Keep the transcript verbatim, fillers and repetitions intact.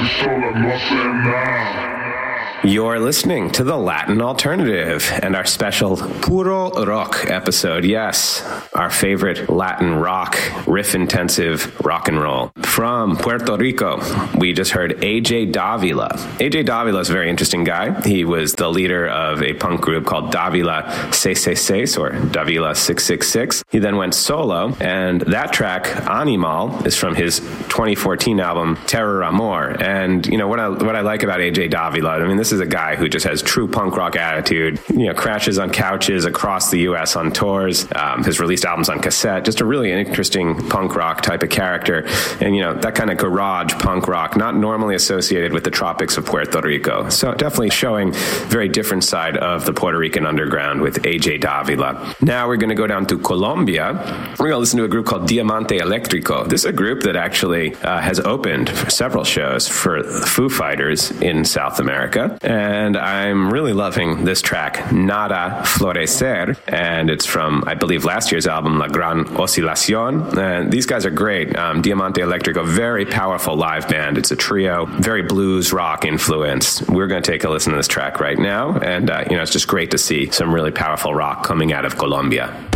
You're listening to the Latin Alternative and our special Puro Rock episode. Yes, our favorite Latin rock, riff-intensive rock and roll. From Puerto Rico, we just heard A J Davila. A J Davila is a very interesting guy. He was the leader of a punk group called Davila six six six or Davila six six six. He then went solo, and that track, Animal, is from his twenty fourteen album, Terror Amor. And, you know, what I, what I like about A J Davila, I mean, this is a guy who just has true punk rock attitude, you know, crashes on couches across the U S on tours, um, has released albums on cassette, just a really interesting punk rock type of character. And, you know, that kind of garage punk rock, not normally associated with the tropics of Puerto Rico. So definitely showing very different side of the Puerto Rican underground with A J Davila. Now we're going to go down to Colombia. We're going to listen to a group called Diamante Electrico. This is a group that actually uh, has opened for several shows for Foo Fighters in South America. And I'm really loving this track, Nada Florecer. And it's from, I believe, last year's album, La Gran Oscilación. And these guys are great. Um, Diamante Electrico, very powerful live band. It's a trio, very blues rock influence. We're going to take a listen to this track right now. And, uh, you know, it's just great to see some really powerful rock coming out of Colombia.